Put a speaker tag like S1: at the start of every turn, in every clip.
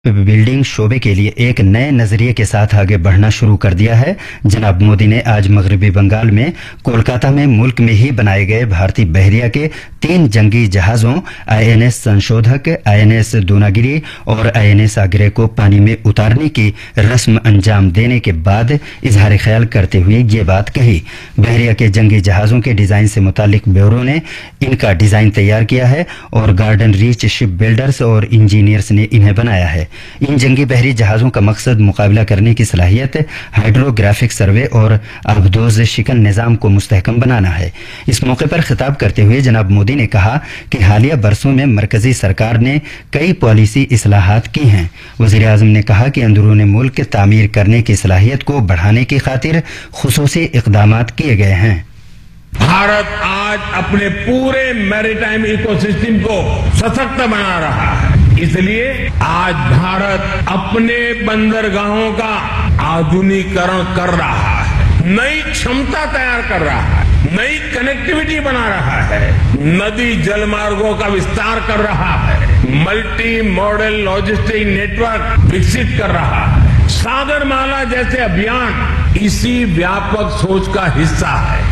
S1: Building शोबे के लिए एक नए नजरिए के साथ आगे बढ़ना शुरू कर दिया है। जनाब मोदी ने आज मगरबी बंगाल में कोलकाता में मुल्क में ही बनाए गए भारतीय बहरिया के 3 जंगी जहाजों आईएनएस संशोधक, आईएनएस दूनागिरी और आईएनएस आगरे को पानी में उतारने की रस्म अंजाम देने के बाद इजहार ख्याल करते हुए ये बात कही। बहरिया के जंगी जहाजों के डिजाइन से मुतालिक ब्यूरो ने इनका डिजाइन तैयार किया है और गार्डन रीच शिप बिल्डर्स और इंजीनियर्स ने इन्हें बनाया है। इन जंगी बहरी जहाजों का मकसद मुकाबला करने की सलाहियत, हाइड्रोग्राफिक सर्वे और आबदोज शिकन निजाम को मुस्तहकम बनाना है। इस मौके पर खिताब करते हुए जनाब मोदी ने कहा कि हालिया बरसों में मरकजी सरकार ने कई पॉलिसी इस्लाहात की हैं। वजीर आजम ने कहा कि अंदरूनी मुल्क तामीर करने की सलाहियत को बढ़ाने की खातिर खुसूसी इक़दामात किए गए हैं।
S2: भारत आज अपने पूरे मैरीटाइम इकोसिस्टम को सशक्त बना रहा है। इसलिए आज भारत अपने बंदरगाहों का आधुनिकीकरण कर रहा है, नई क्षमता तैयार कर रहा है, नई कनेक्टिविटी बना रहा है, नदी जलमार्गों का विस्तार कर रहा है, मल्टी मॉडल लॉजिस्टिक नेटवर्क विकसित कर रहा है। सागरमाला जैसे अभियान इसी व्यापक सोच का हिस्सा है।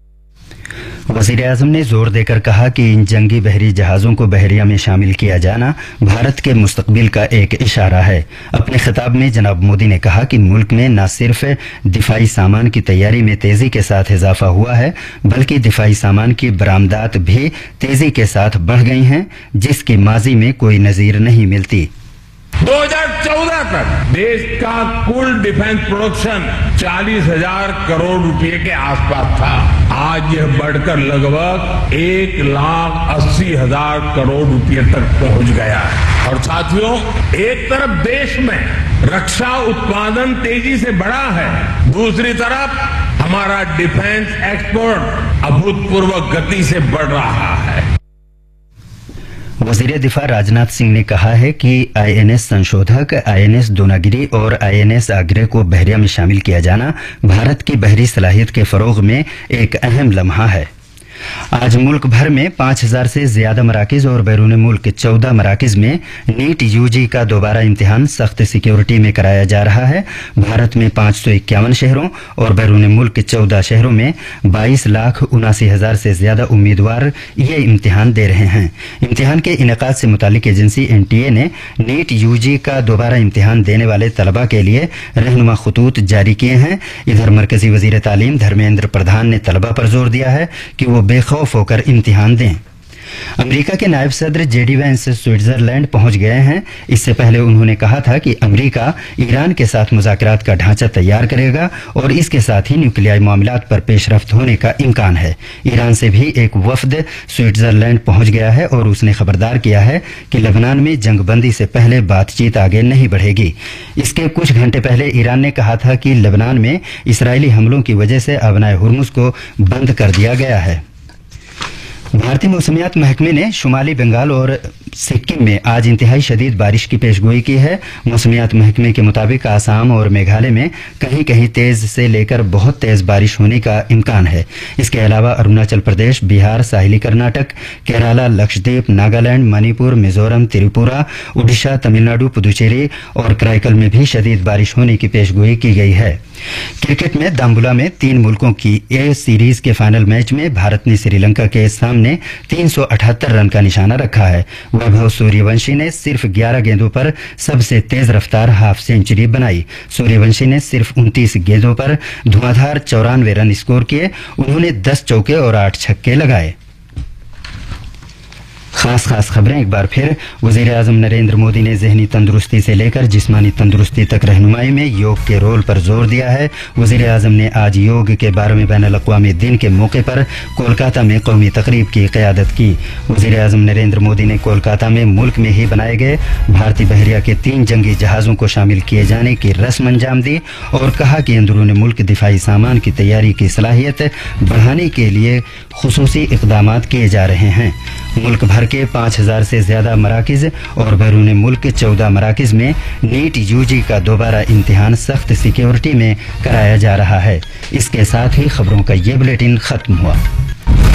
S1: वजीर आजम ने जोर देकर कहा कि इन जंगी बहरी जहाजों को बहरिया में शामिल किया जाना भारत के मुस्तकबिल का एक इशारा है। अपने खिताब में जनाब मोदी ने कहा कि मुल्क में न सिर्फ दिफाई सामान की तैयारी में तेजी के साथ इजाफा हुआ है, बल्कि दिफाई सामान की बरामदात भी तेजी के साथ बढ़ गई हैं, जिसकी माजी में कोई नजीर नहीं मिलती।
S2: 2014 तक देश का कुल डिफेंस प्रोडक्शन 40,000 करोड़ रुपए के आसपास था। आज यह बढ़कर लगभग 1,80,000 करोड़ रुपए तक पहुंच गया है। और साथियों, एक तरफ देश में रक्षा उत्पादन तेजी से बढ़ा है, दूसरी तरफ हमारा डिफेंस एक्सपोर्ट अभूतपूर्व गति से बढ़ रहा है।
S1: वजीर दिफा राजनाथ सिंह ने कहा है कि आईएनएस संशोधक, आईएनएस दूनागिरी और आईएनएस आगरे को बहरिया में शामिल किया जाना भारत की बहरी सलाहियत के फरोग में एक अहम लम्हा है। आज मुल्क भर में 5,000 से ज्यादा मराकिज और बैरून मुल्क 14 मराकिज में नीट यूजी का दोबारा इम्तिहान सख्त सिक्योरिटी में कराया जा रहा है। भारत में 551 शहरों और बैरून मुल्क 14 शहरों में 22,79,000 से ज्यादा उम्मीदवार ये इम्तिहान दे रहे हैं। इम्तिहान के इनेकाद से मुतालिक एजेंसी एनटीए ने नीट यूजी का दोबारा इम्तिहान देने वाले तलबा के लिए रहनुमा खतूत जारी किए हैं। इधर मरकजी वजीर तालीम धर्मेंद्र प्रधान ने तलबा पर जोर दिया है कि वो बेखौफ होकर इम्तिहान दें। अमेरिका के नायब सदर जेडी वैंस स्विट्जरलैंड पहुंच गए हैं। इससे पहले उन्होंने कहा था कि अमेरिका ईरान के साथ मुज़ाकरात का ढांचा तैयार करेगा और इसके साथ ही न्यूक्लियाई मामलात पर पेशरफ्त होने का इम्कान है। ईरान से भी एक वफद स्विट्जरलैंड पहुंच गया है और उसने खबरदार किया है कि लेबनान में जंगबंदी से पहले बातचीत आगे नहीं बढ़ेगी। इसके कुछ घंटे पहले ईरान ने कहा था कि लेबनान में इसराइली हमलों की वजह से अबनाए हुर्मुज को बंद कर दिया गया है। भारतीय मौसमियात महकमे ने शुमाली बंगाल और सिक्किम में आज इंतहाई शदीद बारिश की पेशगोई की है। मौसमियात महकमे के मुताबिक आसाम और मेघालय में कहीं कहीं तेज से लेकर बहुत तेज बारिश होने का इम्कान है। इसके अलावा अरुणाचल प्रदेश, बिहार, साहिली कर्नाटक, केरला, लक्षद्वीप, नागालैंड, मणिपुर, मिजोरम, त्रिपुरा, उड़ीसा, तमिलनाडु, पुदुचेरी और कराईकल में भी शदीद बारिश होने की पेशगोई की गई है। क्रिकेट में दाम्बुला में 3 मुल्कों की ए सीरीज के फाइनल मैच में भारत ने श्रीलंका के सामने 378 रन का निशाना रखा है। वैभव सूर्यवंशी ने सिर्फ 11 गेंदों पर सबसे तेज रफ्तार हाफ सेंचुरी बनाई। सूर्यवंशी ने सिर्फ 29 गेंदों पर धुआंधार 94 रन स्कोर किए। उन्होंने 10 चौके और 8 छक्के लगाए। खास खबरें एक बार फिर। वजीर आजम नरेंद्र मोदी ने जहनी तंदुरुस्ती से लेकर जिस्मानी तंदुरुस्ती तक रहनुमाई में योग के रोल पर जोर दिया है। वजीर आजम ने आज योग के 12वें बैनुल अक़वामी दिन के मौके पर कोलकाता में कौमी तकरीब की क़यादत की। वजीर आजम नरेंद्र मोदी ने कोलकाता में मुल्क में ही बनाए गए भारतीय बहरिया के 3 जंगी जहाजों को शामिल किए जाने की रस्म अंजाम दी और कहा कि अंदरूनी मुल्क दिफाई सामान की तैयारी की सलाहियत बढ़ाने के लिए खुसूसी इक़दामात किए जा रहे हैं। मुल्क भर के 5,000 से ज्यादा मराकिज और बैरून मुल्क 14 मराकिज में नीट यूजी का दोबारा इम्तिहान सख्त सिक्योरिटी में कराया जा रहा है। इसके साथ ही खबरों का ये बुलेटिन खत्म हुआ।